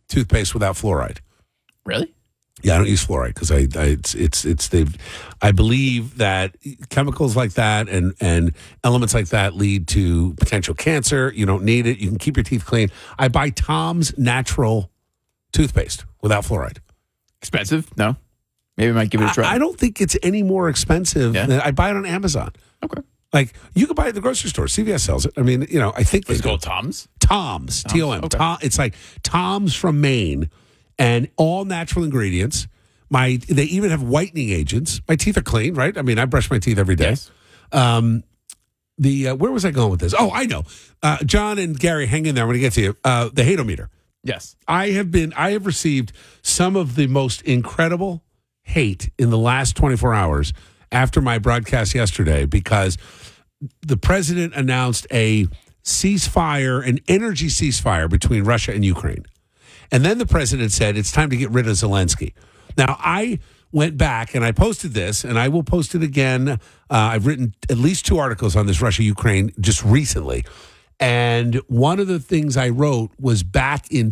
toothpaste without fluoride. Really? Yeah, I don't use fluoride because I believe that chemicals like that and elements like that lead to potential cancer. You don't need it. You can keep your teeth clean. I buy Tom's natural toothpaste without fluoride. Expensive? No. Maybe I might give it a try. I don't think it's any more expensive. Yeah. I buy it on Amazon. Okay. Like, you can buy it at the grocery store. CVS sells it. I mean, I think It's called Tom's? Tom's, T-O-M. Okay. It's like Tom's from Maine and all natural ingredients. They even have whitening agents. My teeth are clean, right? I mean, I brush my teeth every day. Yes. Where was I going with this? Oh, I know. John and Gary, hang in there. I'm going to get to you. The hate-o-meter. Yes. I have received some of the most incredible hate in the last 24 hours after my broadcast yesterday because the president announced a ceasefire, an energy ceasefire between Russia and Ukraine. And then the president said it's time to get rid of Zelensky. Now, I went back and I posted this, and I will post it again. I've written at least 2 articles on this Russia-Ukraine just recently. And one of the things I wrote was back in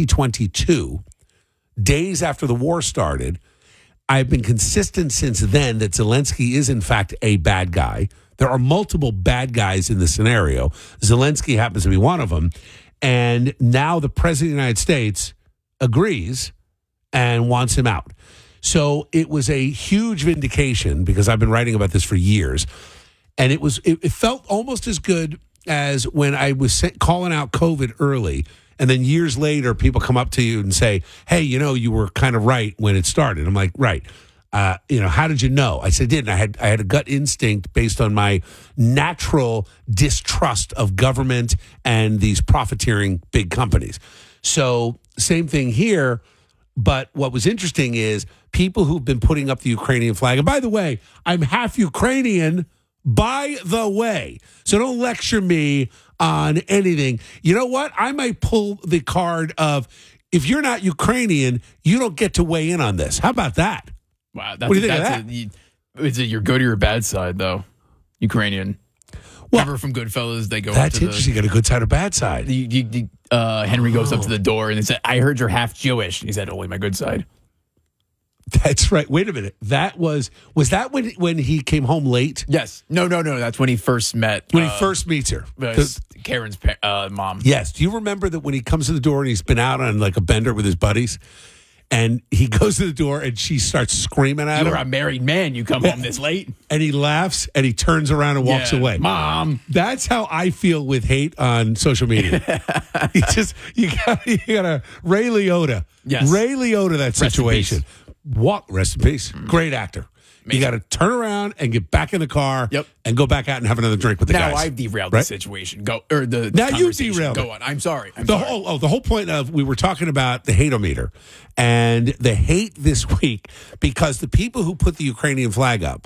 2022, days after the war started. I've been consistent since then that Zelensky is, in fact, a bad guy. There are multiple bad guys in the scenario. Zelensky happens to be one of them. And now the president of the United States agrees and wants him out. So it was a huge vindication because I've been writing about this for years. And it felt almost as good as when I was calling out COVID early. And then years later, people come up to you and say, hey, you were kind of right when it started. I'm like, right. How did you know? I said, I didn't. I had a gut instinct based on my natural distrust of government and these profiteering big companies. So same thing here. But what was interesting is people who've been putting up the Ukrainian flag. And by the way, I'm half Ukrainian, by the way. So don't lecture me on anything. You know what? I might pull the card of, if you're not Ukrainian, you don't get to weigh in on this. How about that? Wow. What do you think of that? Is it your good or your bad side, though? Ukrainian. Well, remember from Goodfellas, they go that's up to interesting. You got a good side or bad side. Henry goes up to the door and they said, I heard you're half Jewish. And he said, only my good side. That's right. Wait a minute. Was that when he came home late? Yes. No. That's when he first met. When he first meets her. Karen's mom. Yes. Do you remember that when he comes to the door and he's been out on like a bender with his buddies? And he goes to the door and she starts screaming at him. You're a married man. You come home this late. And he laughs and he turns around and walks away. Mom. That's how I feel with hate on social media. you gotta Ray Liotta. Yes. Ray Liotta, that situation. Rest in peace. Great actor. Amazing. You got to turn around and get back in the car and go back out and have another drink with the guys. Now I've derailed the situation. Now you derailed. Go on. I'm sorry. The whole point of, we were talking about the hate-o-meter and the hate this week because the people who put the Ukrainian flag up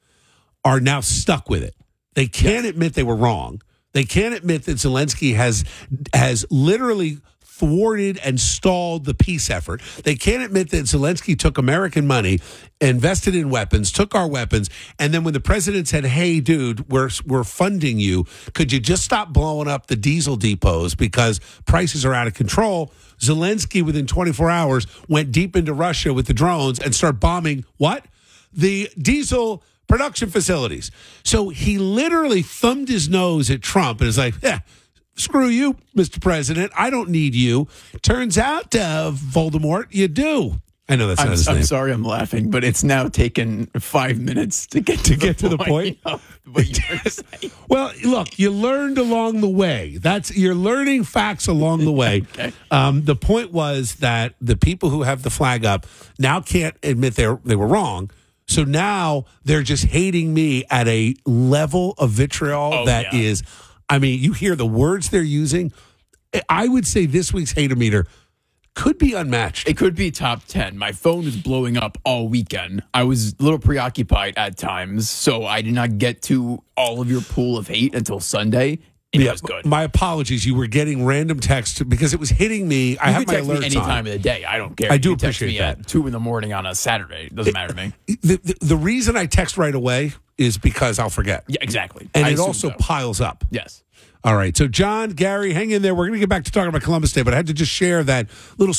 are now stuck with it. They can't admit they were wrong. They can't admit that Zelensky has literally thwarted and stalled the peace effort. They can't admit that Zelensky took American money, invested in weapons, took our weapons, and then when the president said, hey, dude, we're funding you, could you just stop blowing up the diesel depots because prices are out of control? Zelensky, within 24 hours, went deep into Russia with the drones and started bombing, what? The diesel production facilities. So he literally thumbed his nose at Trump and is like, screw you, Mr. President. I don't need you. Turns out, Voldemort, you do. I know that's not his name. I'm sorry I'm laughing, but it's now taken 5 minutes to get to the point. Well, look, you learned along the way. You're learning facts along the way. Okay. The point was that the people who have the flag up now can't admit they were wrong. So now they're just hating me at a level of vitriol that is... I mean, you hear the words they're using. I would say this week's hate-o-meter could be unmatched. It could be top 10. My phone was blowing up all weekend. I was a little preoccupied at times, so I did not get to all of your pool of hate until Sunday. It was good. My apologies. You were getting random texts because it was hitting me. I have my alerts on. Any time of the day. I don't care. I do appreciate that. At 2 a.m. on a Saturday. It doesn't matter to me. The reason I text right away is because I'll forget. Yeah, exactly. And it also piles up. Yes. All right. So, John, Gary, hang in there. We're going to get back to talking about Columbus Day, but I had to just share that little